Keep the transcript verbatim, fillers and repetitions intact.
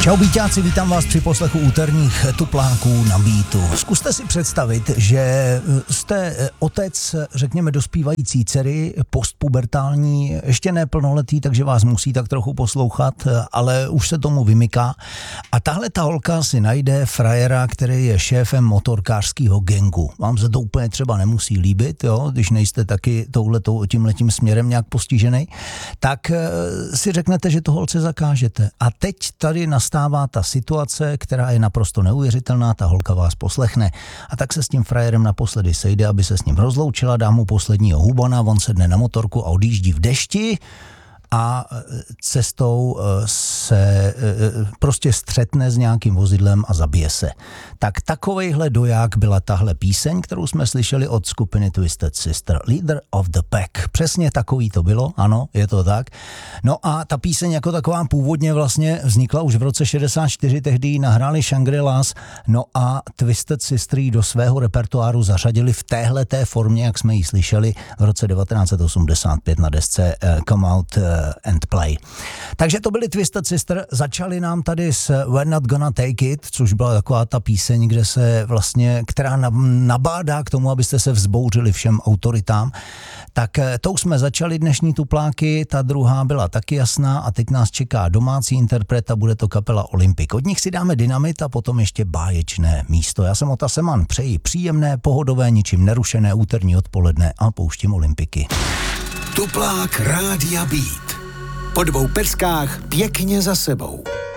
Čau býťáci, vítám vás při poslechu úterních tupláků na Beatu. Zkuste si představit, že jste otec, řekněme, dospívající dcery, postpubertální, ještě ne plnoletý, takže vás musí tak trochu poslouchat, ale už se tomu vymyká. A tahle ta holka si najde frajera, který je šéfem motorkářského gangu. Vám se to úplně třeba nemusí líbit, jo, když nejste taky touhletou, tímhletím směrem nějak postižený, tak si řeknete, že to holce zakážete. A teď tady nastává ta situace, která je naprosto neuvěřitelná, ta holka vás poslechne. A tak se s tím frajerem naposledy sejde, aby se s ním rozloučila, dá mu posledního hubana, on sedne na motorku a odjíždí v dešti a cestou se prostě střetne s nějakým vozidlem a zabije se. Tak takovejhle doják byla tahle píseň, kterou jsme slyšeli od skupiny Twisted Sister, Leader of the Pack. Přesně takový to bylo, ano, je to tak. No a ta píseň jako taková původně vlastně vznikla už v roce šedesát čtyři, tehdy ji nahráli Shangri-Las, no a Twisted Sister do svého repertoáru zařadili v téhleté formě, jak jsme ji slyšeli v roce devatenáct set osmdesát pět na desce uh, Come Out uh, and Play. Takže to byly Twisted Sister, začali nám tady s We're Not Gonna Take It, což byla taková ta píseň, kde se vlastně, která nabádá k tomu, abyste se vzbouřili všem autoritám. Tak tou jsme začali dnešní tupláky, ta druhá byla taky jasná a teď nás čeká domácí interpret a bude to kapela Olympic. Od nich si dáme Dynamit a potom ještě báječné místo. Já jsem Ota Seman, přeji příjemné, pohodové, ničím nerušené úterní odpoledne a pouštím Olympiky. Tuplák Rádia Beat. Po dvou peskách pěkně za sebou.